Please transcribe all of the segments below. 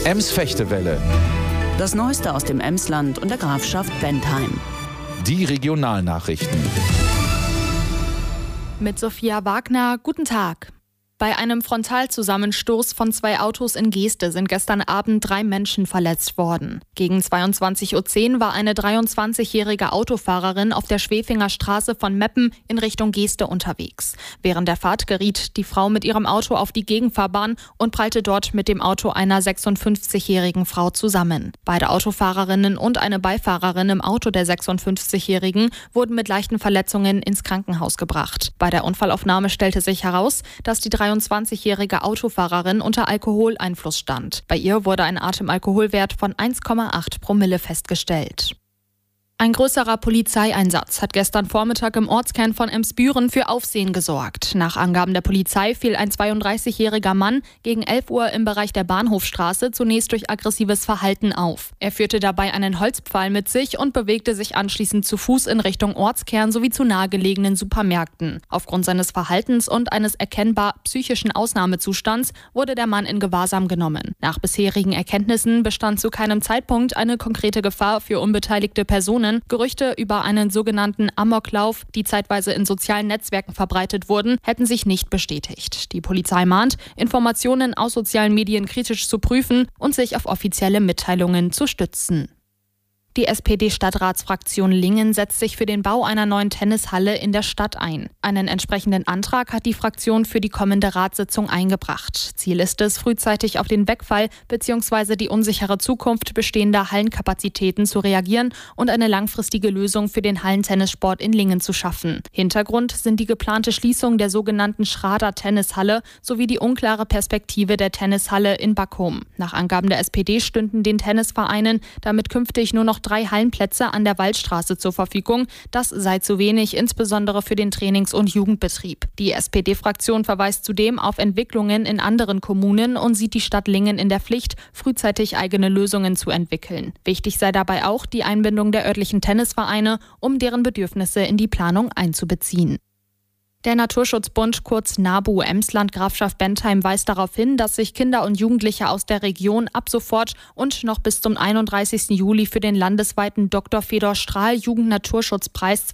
Ems-Fechtewelle. Das Neueste aus dem Emsland und der Grafschaft Bentheim. Die Regionalnachrichten. Mit Sophia Wagner, guten Tag. Bei einem Frontalzusammenstoß von 2 Autos in Geeste sind gestern Abend 3 Menschen verletzt worden. Gegen 22:10 Uhr war eine 23-jährige Autofahrerin auf der Schwefinger Straße von Meppen in Richtung Geeste unterwegs. Während der Fahrt geriet die Frau mit ihrem Auto auf die Gegenfahrbahn und prallte dort mit dem Auto einer 56-jährigen Frau zusammen. Beide Autofahrerinnen und eine Beifahrerin im Auto der 56-jährigen wurden mit leichten Verletzungen ins Krankenhaus gebracht. Bei der Unfallaufnahme stellte sich heraus, dass die 23-jährige Autofahrerin unter Alkoholeinfluss stand. Bei ihr wurde ein Atemalkoholwert von 1,8 Promille festgestellt. Ein größerer Polizeieinsatz hat gestern Vormittag im Ortskern von Emsbüren für Aufsehen gesorgt. Nach Angaben der Polizei fiel ein 32-jähriger Mann gegen 11 Uhr im Bereich der Bahnhofstraße zunächst durch aggressives Verhalten auf. Er führte dabei einen Holzpfahl mit sich und bewegte sich anschließend zu Fuß in Richtung Ortskern sowie zu nahegelegenen Supermärkten. Aufgrund seines Verhaltens und eines erkennbar psychischen Ausnahmezustands wurde der Mann in Gewahrsam genommen. Nach bisherigen Erkenntnissen bestand zu keinem Zeitpunkt eine konkrete Gefahr für unbeteiligte Personen. Gerüchte über einen sogenannten Amoklauf, die zeitweise in sozialen Netzwerken verbreitet wurden, hätten sich nicht bestätigt. Die Polizei mahnt, Informationen aus sozialen Medien kritisch zu prüfen und sich auf offizielle Mitteilungen zu stützen. Die SPD-Stadtratsfraktion Lingen setzt sich für den Bau einer neuen Tennishalle in der Stadt ein. Einen entsprechenden Antrag hat die Fraktion für die kommende Ratssitzung eingebracht. Ziel ist es, frühzeitig auf den Wegfall bzw. die unsichere Zukunft bestehender Hallenkapazitäten zu reagieren und eine langfristige Lösung für den Hallentennissport in Lingen zu schaffen. Hintergrund sind die geplante Schließung der sogenannten Schrader Tennishalle sowie die unklare Perspektive der Tennishalle in Backhoum. Nach Angaben der SPD stünden den Tennisvereinen damit künftig nur noch 3 Hallenplätze an der Waldstraße zur Verfügung. Das sei zu wenig, insbesondere für den Trainings- und Jugendbetrieb. Die SPD-Fraktion verweist zudem auf Entwicklungen in anderen Kommunen und sieht die Stadt Lingen in der Pflicht, frühzeitig eigene Lösungen zu entwickeln. Wichtig sei dabei auch die Einbindung der örtlichen Tennisvereine, um deren Bedürfnisse in die Planung einzubeziehen. Der Naturschutzbund, kurz NABU Emsland Grafschaft Bentheim, weist darauf hin, dass sich Kinder und Jugendliche aus der Region ab sofort und noch bis zum 31. Juli für den landesweiten Dr. Fedor Strahl Jugend-Naturschutzpreis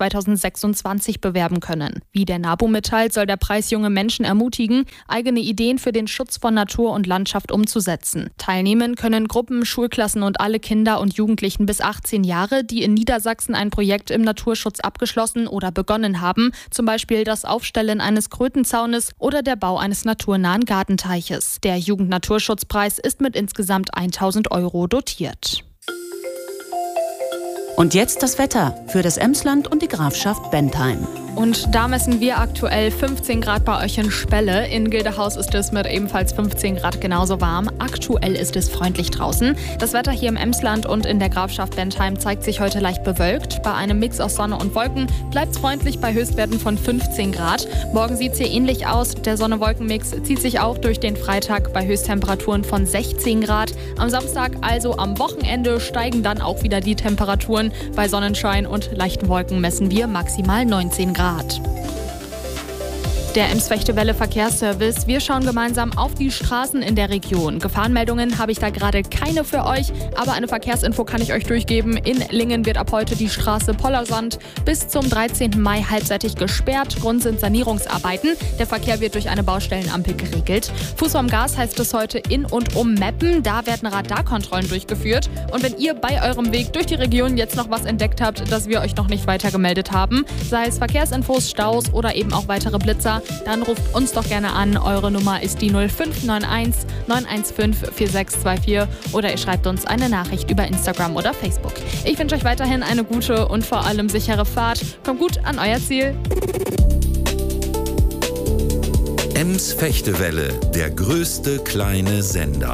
2026 bewerben können. Wie der NABU mitteilt, soll der Preis junge Menschen ermutigen, eigene Ideen für den Schutz von Natur und Landschaft umzusetzen. Teilnehmen können Gruppen, Schulklassen und alle Kinder und Jugendlichen bis 18 Jahre, die in Niedersachsen ein Projekt im Naturschutz abgeschlossen oder begonnen haben, zum Beispiel das Aufstellen eines Krötenzaunes oder der Bau eines naturnahen Gartenteiches. Der Jugend-Naturschutzpreis ist mit insgesamt 1.000 € dotiert. Und jetzt das Wetter für das Emsland und die Grafschaft Bentheim. Und da messen wir aktuell 15 Grad bei euch in Spelle. In Gildehaus ist es mit ebenfalls 15 Grad genauso warm. Aktuell ist es freundlich draußen. Das Wetter hier im Emsland und in der Grafschaft Bentheim zeigt sich heute leicht bewölkt. Bei einem Mix aus Sonne und Wolken bleibt es freundlich bei Höchstwerten von 15 Grad. Morgen sieht es hier ähnlich aus. Der Sonne-Wolken-Mix zieht sich auch durch den Freitag bei Höchsttemperaturen von 16 Grad. Am Samstag, also am Wochenende, steigen dann auch wieder die Temperaturen. Bei Sonnenschein und leichten Wolken messen wir maximal 19 Grad. Der Ems-Fechtewelle Verkehrsservice. Wir schauen gemeinsam auf die Straßen in der Region. Gefahrenmeldungen habe ich da gerade keine für euch, aber eine Verkehrsinfo kann ich euch durchgeben. In Lingen wird ab heute die Straße Pollersand bis zum 13. Mai halbseitig gesperrt. Grund sind Sanierungsarbeiten. Der Verkehr wird durch eine Baustellenampel geregelt. Fuß vom Gas heißt es heute in und um Meppen. Da werden Radarkontrollen durchgeführt. Und wenn ihr bei eurem Weg durch die Region jetzt noch was entdeckt habt, das wir euch noch nicht weiter gemeldet haben, sei es Verkehrsinfos, Staus oder eben auch weitere Blitzer, dann ruft uns doch gerne an. Eure Nummer ist die 0591 915 4624 oder ihr schreibt uns eine Nachricht über Instagram oder Facebook. Ich wünsche euch weiterhin eine gute und vor allem sichere Fahrt. Kommt gut an euer Ziel. Ems-Fechtewelle, der größte kleine Sender.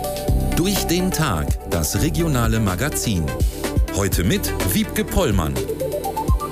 Durch den Tag, das regionale Magazin. Heute mit Wiebke Pollmann.